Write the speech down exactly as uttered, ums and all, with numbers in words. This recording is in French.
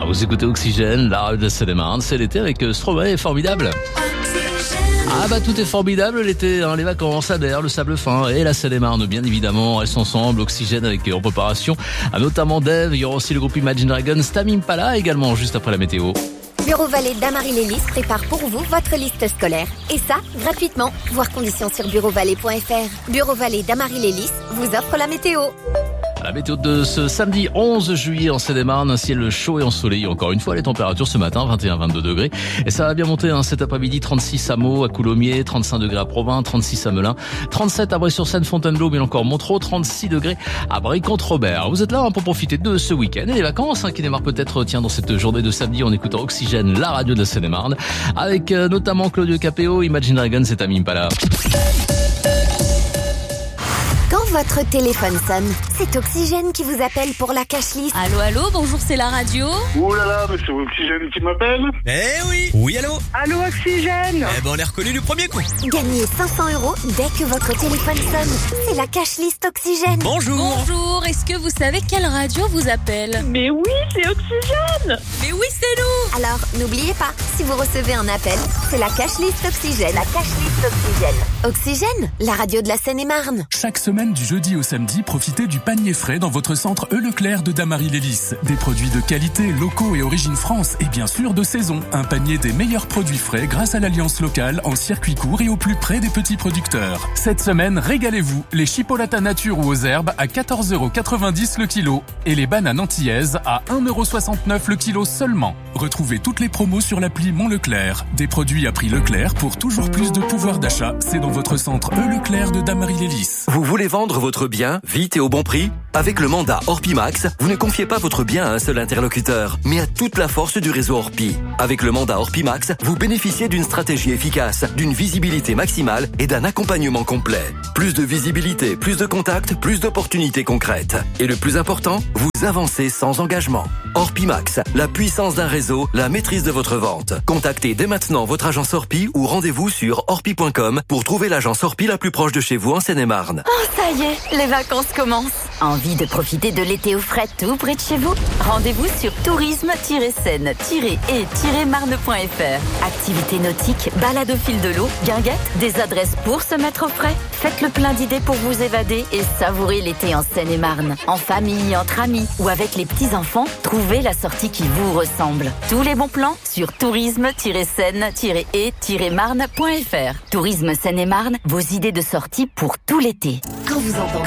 Vous écoutez Oxygène, la radio de la Seine-et-Marne, c'est l'été avec Stromae, formidable. Ah bah tout est formidable l'été, hein, les vacances, Adère, le sable fin et la Seine-et-Marne bien évidemment, elles sont ensemble, Oxygène avec en préparation, notamment Dave, il y aura aussi le groupe Imagine Dragons, Tame Impala également juste après la météo. Bureau Vallée d'Amarie-Lélis prépare pour vous votre liste scolaire. Et ça, gratuitement. Voir conditions sur bureau vallée point f r. Bureau Vallée d'Amarie-Lélis vous offre la météo. La météo de ce samedi onze juillet en Seine-et-Marne, un ciel chaud et ensoleillé. Encore une fois, les températures ce matin, vingt et un à vingt-deux degrés. Et ça va bien monter hein, cet après-midi, trente-six à Meaux, à Coulommiers, trente-cinq degrés à Provins, trente-six à Melun, trente-sept à Bray-sur-Seine, Fontainebleau, mais encore Montereau, trente-six degrés à Bray-Comte-Robert. Vous êtes là hein, pour profiter de ce week-end et les vacances hein, qui démarrent peut-être tiens dans cette journée de samedi en écoutant Oxygène, la radio de la Seine-et-Marne, avec euh, notamment Claudio Capéo, Imagine Dragons et Tame Impala. Quand votre téléphone sonne, c'est Oxygène qui vous appelle pour la cash list. Allô, allô, bonjour, c'est la radio. Oh là là, mais c'est Oxygène qui m'appelle. Eh oui. Oui, allô. Allô, Oxygène. Eh ben, on l'a reconnu du premier coup. Gagnez cinq cents euros dès que votre téléphone sonne. C'est la cash list Oxygène. Bonjour. Bonjour, est-ce que vous savez quelle radio vous appelle? Mais oui, c'est Oxygène. Mais oui, c'est nous. Alors, n'oubliez pas, si vous recevez un appel, c'est la cash list Oxygène. La cash list Oxygène. Oxygène, la radio de la Seine-et-Marne. Chaque semaine du jeudi au samedi, profitez du panier frais dans votre centre E Leclerc de Damary-Lélis. Des produits de qualité, locaux et origine France et bien sûr de saison. Un panier des meilleurs produits frais grâce à l'alliance locale en circuit court et au plus près des petits producteurs. Cette semaine, régalez-vous. Les chipolatas nature ou aux herbes à quatorze euros quatre-vingt-dix le kilo et les bananes antillaises à un euro soixante-neuf le kilo seulement. Retrouvez toutes les promos sur l'appli Mon Leclerc. Des produits à prix Leclerc pour toujours plus de pouvoir d'achat. C'est dans votre centre E Leclerc de Damary-Lélis. Vous voulez vendre votre bien vite et au bon prix? Avec le mandat Orpimax, vous ne confiez pas votre bien à un seul interlocuteur, mais à toute la force du réseau Orpi. Avec le mandat Orpimax, vous bénéficiez d'une stratégie efficace, d'une visibilité maximale et d'un accompagnement complet. Plus de visibilité, plus de contacts, plus d'opportunités concrètes. Et le plus important, vous avancez sans engagement. Orpimax, la puissance d'un réseau, la maîtrise de votre vente. Contactez dès maintenant votre agence Orpi ou rendez-vous sur orpi point com pour trouver l'agence Orpi la plus proche de chez vous en Seine-et-Marne. Oh, ça y est, les vacances commencent. Envie de profiter de l'été au frais tout près de chez vous? Rendez-vous sur tourisme tiret seine tiret et tiret marne point f r. Activités nautiques, balades au fil de l'eau, guinguettes, des adresses pour se mettre au frais. Faites le plein d'idées pour vous évader et savourer l'été en Seine-et-Marne. En famille, entre amis ou avec les petits-enfants, trouvez la sortie qui vous ressemble. Tous les bons plans sur tourisme tiret seine tiret et tiret marne point f r. Tourisme Seine-et-Marne, vos idées de sortie pour tout l'été. Quand vous entendez